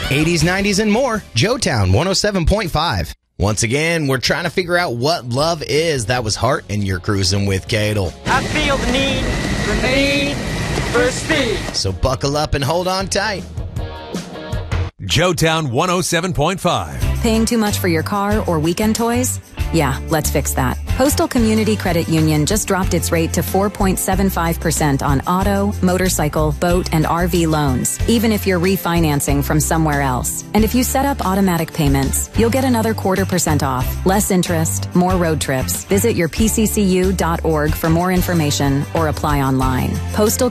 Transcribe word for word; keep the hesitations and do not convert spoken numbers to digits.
eighties, nineties, and more. Joetown one oh seven point five. Once again, we're trying to figure out what love is. That was Heart, and you're cruising with Cadel. I feel the need, the need for speed. So buckle up and hold on tight. Joetown one oh seven point five. Paying too much for your car or weekend toys? Yeah, let's fix that. Postal Community Credit Union just dropped its rate to four point seven five percent on auto, motorcycle, boat, and R V loans, even if you're refinancing from somewhere else. And if you set up automatic payments, you'll get another quarter percent off, less interest, more road trips. Visit your P C C U dot org for more information or apply online. Postal